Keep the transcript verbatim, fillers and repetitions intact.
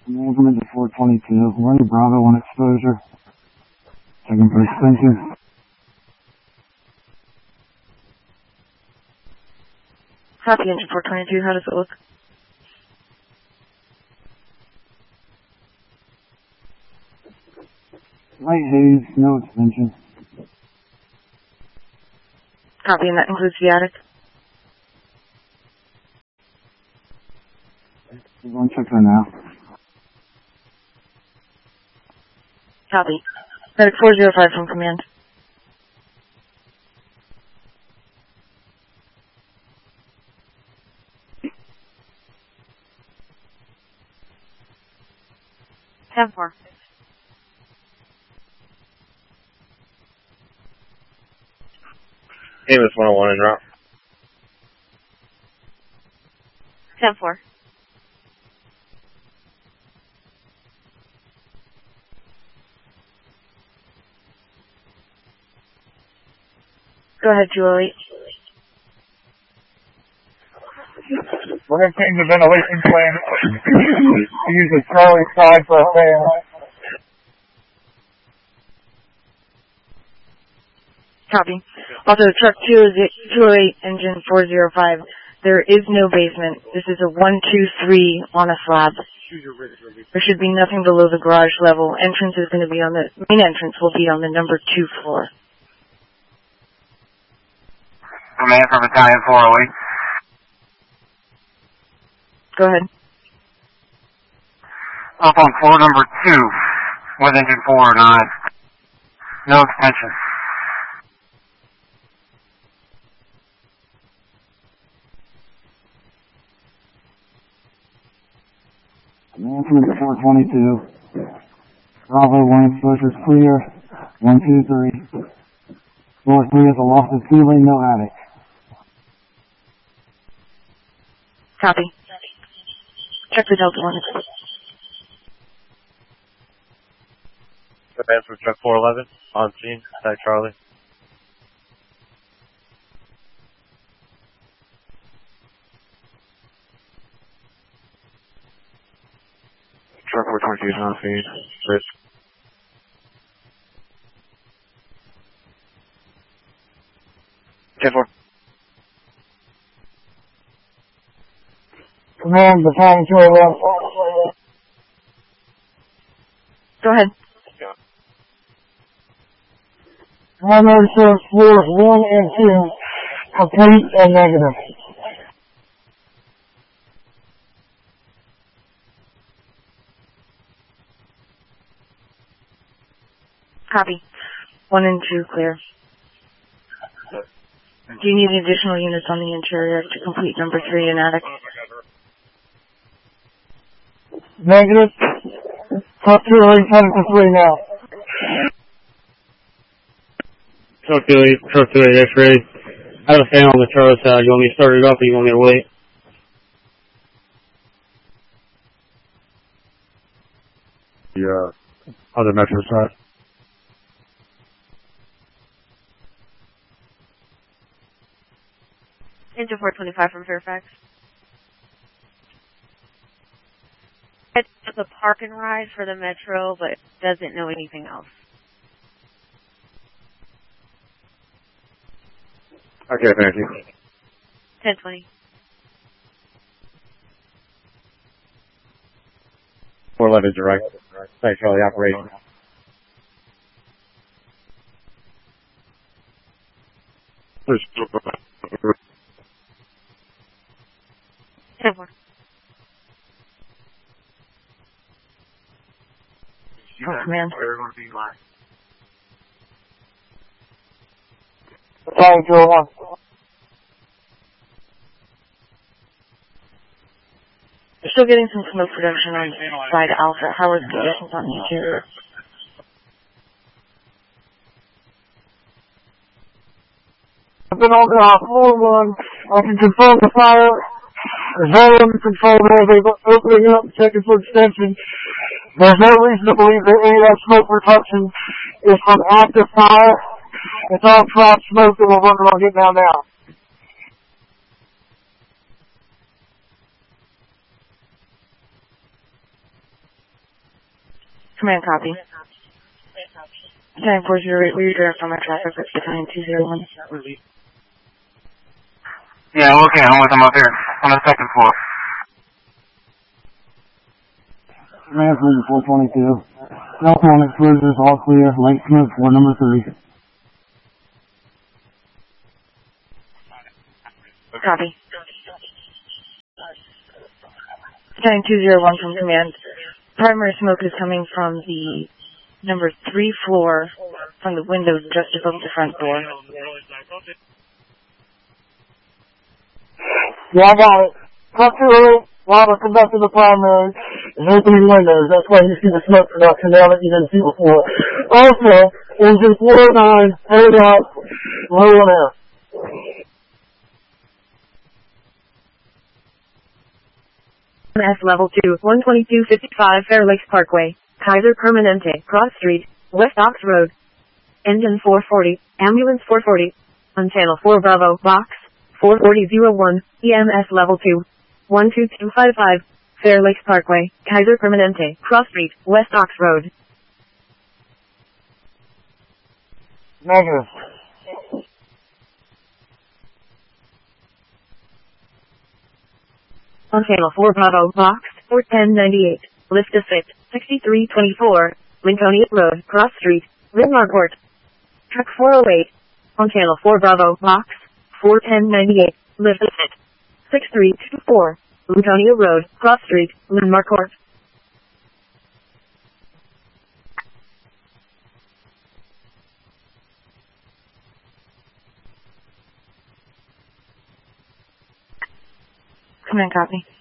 Movement to four twenty-two. We're in Bravo one exposure. Checking for extension. Copy, engine four twenty-two. How does it look? Light haze, no extension. Copy, and that includes the attic. We're going to check her now. Copy. Medic four zero five from command. ten four. Amos one oh one en route. ten four. Go ahead, two oh eight. We're going to change the ventilation plan to use the Charlie side for a fan. Copy. Also, truck two oh eight, engine four oh five. There is no basement. This is a one two three on a slab. There should be nothing below the garage level. Entrance is going to be on the, main entrance will be on the number two floor. Command from Battalion four oh eight. Go ahead. Up on floor number two with engine four oh nine. No extension. Command from four twenty-two. Bravo one exposure is clear. one two three. Floor three is a lofted ceiling, no attic. Copy. Check the Delta one. Command from truck four eleven on scene. Attack Charlie. Truck four twenty-two is on scene. Risk. ten four. Command, Battalion two oh one. Go ahead. Primary source floors one and two, complete and negative. Copy. One and two clear. Do you need additional units on the interior to complete number three in attic? Negative. Top two oh eight, heading for three now. Truck two oh eight, truck two oh eight X-ray. I have a fan on the Charlie side. You want me to start it up or you want me to wait? The uh, other metro side. Engine four twenty-five from Fairfax. It's a park and ride for the Metro, but doesn't know anything else. Okay, thank you. ten twenty. four eleven direct. Attack Charlie operation. ten four. Command. Battalion two oh one. We're still getting some smoke production on side Alpha. How are the conditions on the interior? I've been on uh, floor one. I can confirm the fire. The volume control there, they're opening up, checking for extension. There's no reason to believe that any of that smoke reduction is from active fire. It's all trapped smoke that we're working on getting out now. Command copy. Battalion four zero eight, will you direct on my traffic for Battalion two zero one? Yeah, okay, I'm with them up here on the second floor. Command Cruiser four twenty-two. Cell phone exposures all clear. Light smoke for number three. Copy. Battalion two zero one from command. Primary smoke is coming from the number three floor from the window just above the front door. Yeah, I got it. Come to it. Lava, come back to the primary. There's opening windows. That's why you see the smoke production now that you didn't see before. Also, engine four oh nine, headed out, low on air. S level two, one twenty-two fifty-five Fair Lakes Parkway, Kaiser Permanente, Cross Street, West Ox Road. Engine four forty, ambulance four forty, on channel four Bravo, box, four forty oh one, E M S level two, one two two five five, Fair Lakes Parkway, Kaiser Permanente, Cross Street, West Ox Road. Negative. On channel four Bravo, box, four ten ninety-eight, lift to fit, sixty-three twenty-four, Lincolnia Road, Cross Street, Ridmarport. Truck four oh eight, on channel four Bravo, box, four ten ninety-eight, lift to fit, sixty-three twenty-four, Lincolnia Road, Cross Street, Ridmarport. Command copy.